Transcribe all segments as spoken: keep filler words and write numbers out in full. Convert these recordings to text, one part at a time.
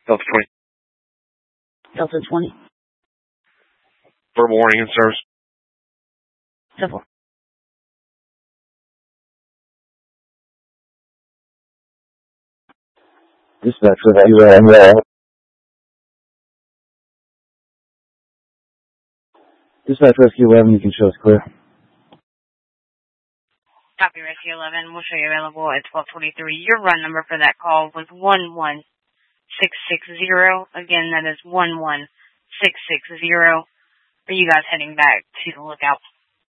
Delta twenty. Delta twenty. For morning and service. Civil. Dispatch with you and uh, Dispatch Rescue eleven, you can show us clear. Copy Rescue eleven. We'll show you available at twelve twenty-three. Your run number for that call was one one six six zero. Again, that is one one six six zero. Are you guys heading back to the lookout?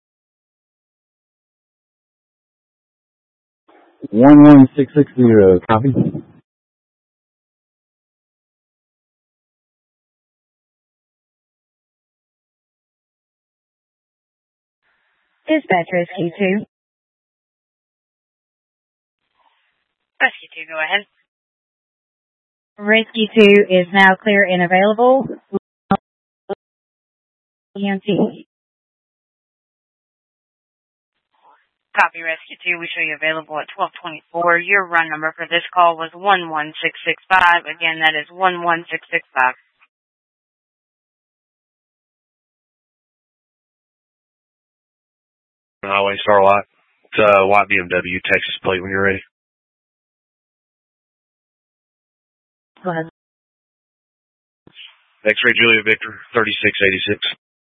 one one six six zero, copy. Dispatch Rescue two. Rescue two, go ahead. Rescue two is now clear and available. E M T. Copy Rescue two. We show you available at twelve twenty-four. Your run number for this call was one one six six five. Again, that is one one six six five. Highway Starlight. It's uh, white B M W, Texas plate when you're ready. Go ahead. X-ray Julia Victor, thirty-six eighty-six.